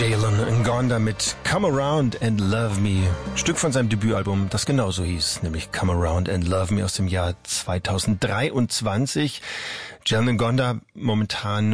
Jalen Ngonda mit Come Around and Love Me. Stück von seinem Debütalbum, das genauso hieß, nämlich Come Around and Love Me aus dem Jahr 2023. Jalen Ngonda, momentan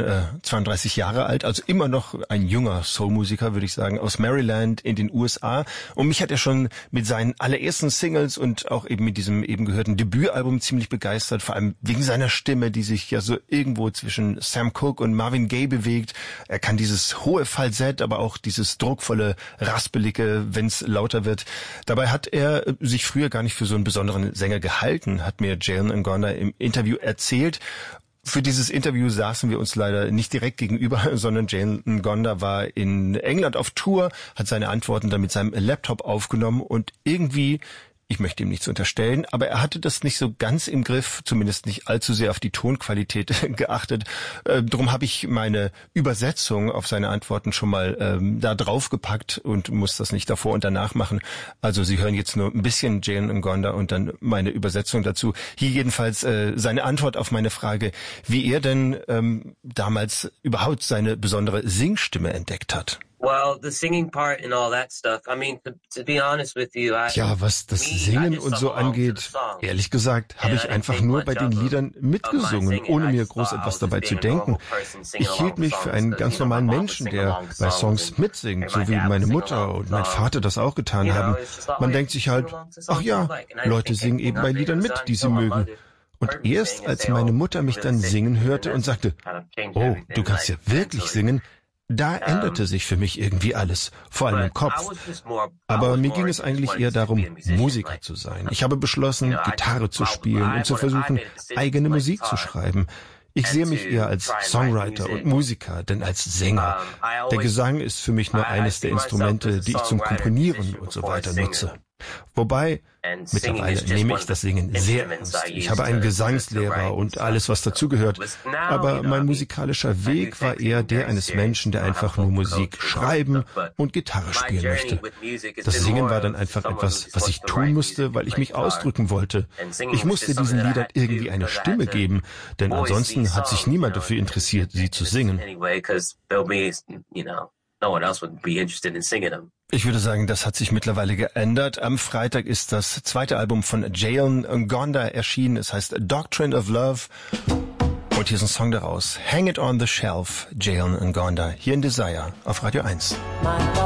32 Jahre alt, also immer noch ein junger Soulmusiker, würde ich sagen, aus Maryland in den USA. Und mich hat er schon mit seinen allerersten Singles und auch eben mit diesem eben gehörten Debütalbum ziemlich begeistert, vor allem wegen seiner Stimme, die sich ja so irgendwo zwischen Sam Cooke und Marvin Gaye bewegt. Er kann dieses hohe Falsett, aber auch dieses druckvolle, raspelige, wenn's lauter wird. Dabei hat er sich früher gar nicht für so einen besonderen Sänger gehalten, hat mir Jalen Ngonda im Interview erzählt. Für dieses Interview saßen wir uns leider nicht direkt gegenüber, sondern Jalen Ngonda war in England auf Tour, hat seine Antworten dann mit seinem Laptop aufgenommen und irgendwie, ich möchte ihm nichts unterstellen, aber er hatte das nicht so ganz im Griff, zumindest nicht allzu sehr auf die Tonqualität geachtet. Drum habe ich meine Übersetzung auf seine Antworten schon mal da draufgepackt und muss das nicht davor und danach machen. Also Sie hören jetzt nur ein bisschen Jalen Ngonda und dann meine Übersetzung dazu. Hier jedenfalls seine Antwort auf meine Frage, wie er denn damals überhaupt seine besondere Singstimme entdeckt hat. Well, the singing part and all that stuff. I mean, to be honest with you, ja, was das Singen und so angeht, ehrlich gesagt, habe ich einfach nur bei den Liedern mitgesungen, ohne mir groß etwas dabei zu denken. Ich hielt mich für einen ganz normalen Menschen, der bei Songs mitsingt, so wie meine Mutter und mein Vater das auch getan haben. Man denkt sich halt, ach ja, Leute singen eben bei Liedern mit, die sie mögen. Und erst als meine Mutter mich dann singen hörte und sagte, oh, du kannst ja wirklich singen, da änderte sich für mich irgendwie alles, vor allem im Kopf. Aber mir ging es eigentlich eher darum, Musiker zu sein. Ich habe beschlossen, Gitarre zu spielen und zu versuchen, eigene Musik zu schreiben. Ich sehe mich eher als Songwriter und Musiker, denn als Sänger. Der Gesang ist für mich nur eines der Instrumente, die ich zum Komponieren und so weiter nutze. Wobei, mittlerweile nehme ich das Singen sehr ernst. Ich habe einen Gesangslehrer und alles, was dazugehört. Aber mein musikalischer Weg war eher der eines Menschen, der einfach nur Musik schreiben und Gitarre spielen möchte. Das Singen war dann einfach etwas, was ich tun musste, weil ich mich ausdrücken wollte. Ich musste diesen Liedern irgendwie eine Stimme geben, denn ansonsten hat sich niemand dafür interessiert, sie zu singen. Ich würde sagen, das hat sich mittlerweile geändert. Am Freitag ist das zweite Album von Jalen Ngonda erschienen. Es heißt Doctrine of Love. Und hier ist ein Song daraus. Hang It on the Shelf, Jalen Ngonda. Hier in Desire auf Radio 1.